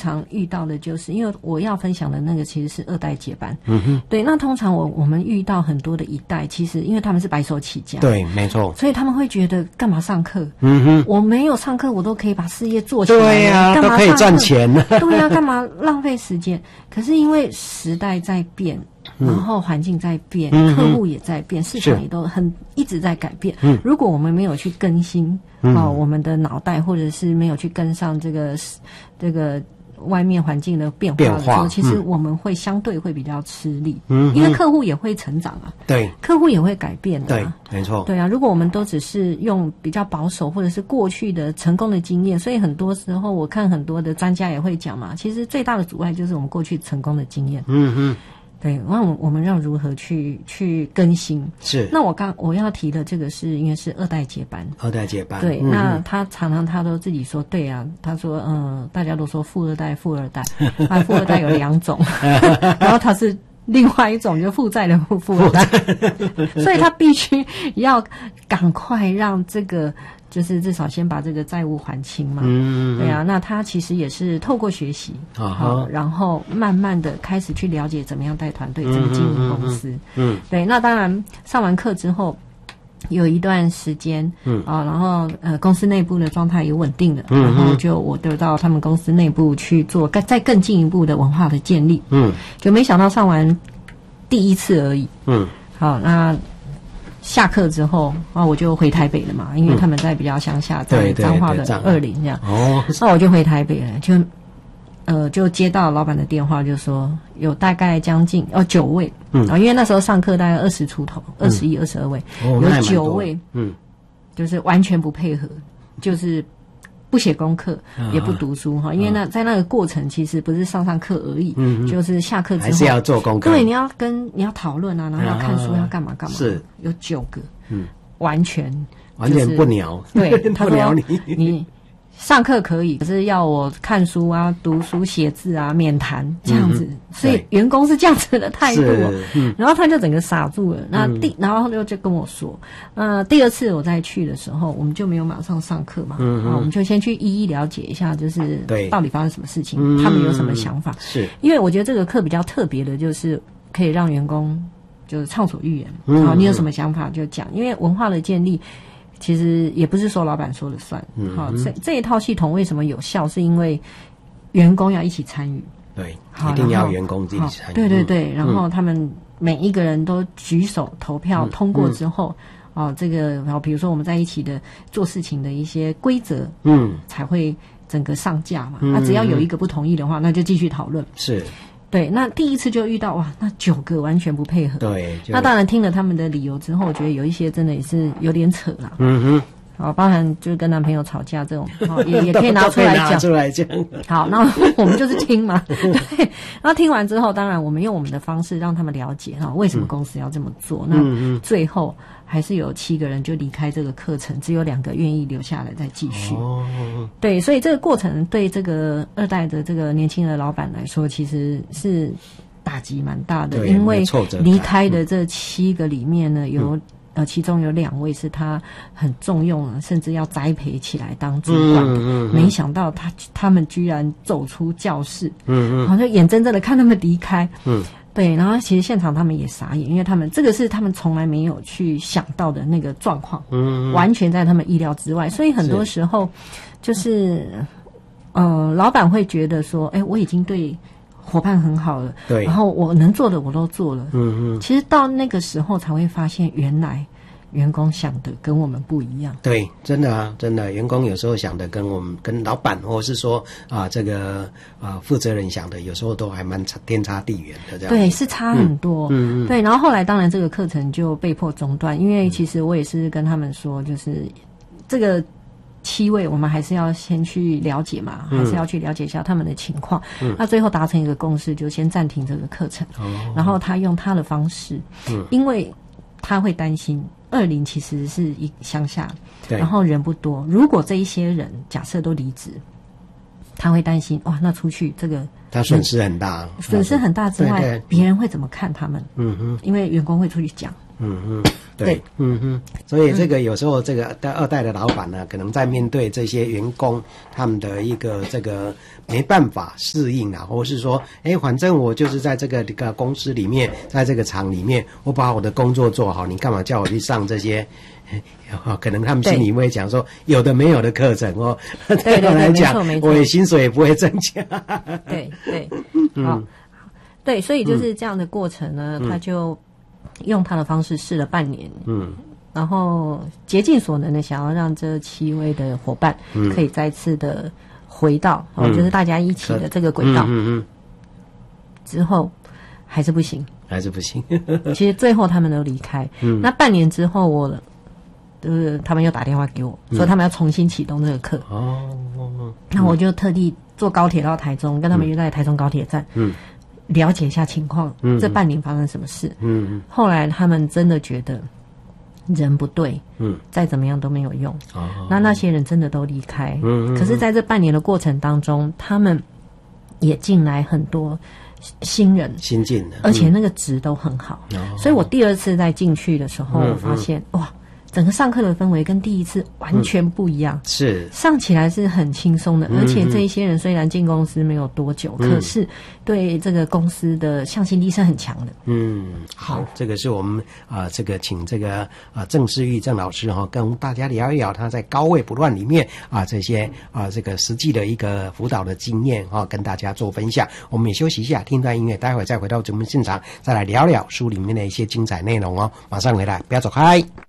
常遇到的就是，因为我要分享的那个其实是2代接班，对，那通常我们遇到很多的1代，其实因为他们是白手起家， 对，没错， 所以他们会觉得干嘛上课？我没有上课，我都可以把事业做起来， 对呀，都可以赚钱了， 对呀，干嘛浪费时间？可是因为时代在变。然后环境在变，客户也在变，市场也都一直在改变。如果我们没有去更新我们的脑袋，或者是没有去跟上这个外面环境的变化的时候，其实我们会相对会比较吃力。因为客户也会成长啊， 对， 客户也会改变的啊， 对，没错， 对啊。如果我们都只是用比较保守或者是过去的成功的经验，所以很多时候我看很多的专家也会讲嘛，其实最大的阻碍就是我们过去成功的经验。对，那我们要如何去更新？是。那我要提的这个是因为是2代接班。2代接班。对，那他常常他都自己说，对啊，他说大家都说富二代，富二代有2种，然后他是另外一种就负债的富二代，所以他必须要赶快让这个。就是至少先把这个债务还清嘛，对啊，那他其实也是透过学习，然后慢慢的开始去了解怎么样带团队，怎么经营公司，对，那当然上完课之后有一段时间，然后公司内部的状态也稳定了，然后我就到他们公司内部去做再更进一步的文化的建立，就没想到上完第1次而已，好，那。下课之后我就回台北了嘛，因为他们在比较乡下，在彰化的20这样。那我就回台北了，就接到老板的电话，就说有大概将近9位，因为那时候上课大概20出头，21、22位，有9位，就是完全不配合，就是不写功课，也不读书哈，因为在那个过程其实不是上课而已，就是下课之后还是要做功课， 对，你要讨论啊，然后要看书，要干嘛，是有9个，完全不鸟， 对，他说你上课可以，可是要我看书啊、读书、写字啊、免谈这样子，所以员工是这样子的态度然后他就整个傻住了。然后就跟我说，第2次我再去的时候，我们就没有马上上课嘛，我们就先去一一了解一下，就是到底发生什么事情，他们有什么想法。是因为我觉得这个课比较特别的，就是可以让员工就是畅所欲言，你有什么想法就讲，因为文化的建立。其实也不是说老板说了算，这一套系统为什么有效？是因为员工要一起参与，对， 一定要员工自己参与，对，然后他们每一个人都举手投票通过之后，这个然后比如说我们在一起的做事情的一些规则，才会整个上架嘛。那只要有一个不同意的话，那就继续讨论。是。对，那第1次就遇到那9个完全不配合。对，那当然听了他们的理由之后，我觉得有一些真的也是有点扯啦。包含就是跟男朋友吵架这种，也可以拿出来讲。好，那我们就是听嘛。对，然后听完之后，当然我们用我们的方式让他们了解为什么公司要这么做。那最后还是有7个人就离开这个课程，只有2个愿意留下来再继续。对，所以这个过程对这个2代的这个年轻的老板来说，其实是打击蛮大的，因为离开的这7个里面呢，其中有2位是他很重用，甚至要栽培起来当主管的。没想到他们居然走出教室，好像眼睁睁的看他们离开。对，然后其实现场他们也傻眼，因为他们这个是他们从来没有去想到的那个状况，完全在他们意料之外。所以很多时候就是老板会觉得说，我已经对伙伴很好了，对，然后我能做的我都做了，其实到那个时候才会发现，原来员工想的跟我们不一样。对，真的，员工有时候想的跟老板或是说这个负责人想的，有时候都还蛮天差地远的这样。对，是差很多。对，然后后来当然这个课程就被迫中断，因为其实我也是跟他们说，就是这个7位我们还是要先去了解嘛，还是要去了解一下他们的情况。那最后达成一个共识，就先暂停这个课程。然后他用他的方式，因为他会担心20其实是一乡下，然后人不多，如果这一些人假设都离职，他会担心那出去这个他损失很大，损失很大之外，别人会怎么看他们？因为员工会出去讲， 对，所以这个有时候这个二代的老板呢，可能在面对这些员工他们的一个这个没办法适应啊，或是说，反正我就是在这个公司里面，在这个厂里面，我把我的工作做好，你干嘛叫我去上这些？可能他们心里会讲说，有的没有的课程哦，对我来讲，我的薪水也不会增加。 对，好，对，所以就是这样的过程呢，他就用他的方式试了半年，然后竭尽所能的想要让这7位的伙伴可以再次的回到就是大家一起的这个轨道，之后还是不行，其实最后他们都离开，那半年之后他们又打电话给我，说他们要重新启动这个课。那我就特地坐高铁到台中，跟他们约在台中高铁站，了解一下情况，这半年发生什么事。后来他们真的觉得人不对，再怎么样都没有用。那些人真的都离开，可是在这半年的过程当中，他们也进来很多新人， 新进的， 而且那个值都很好。所以我第2次再进去的时候，我发现哇，整个上课的氛围跟第1次完全不一样， 是上起来是很轻松的，而且这一些人虽然进公司没有多久，可是对这个公司的向心力是很强的。 好，这个是我们这个请这个郑世玉郑老师跟大家聊一聊他在高位不乱里面这些这个实际的一个辅导的经验跟大家做分享。我们也休息一下，听段音乐，待会再回到节目现场，再来聊聊书里面的一些精彩内容马上回来，不要走开。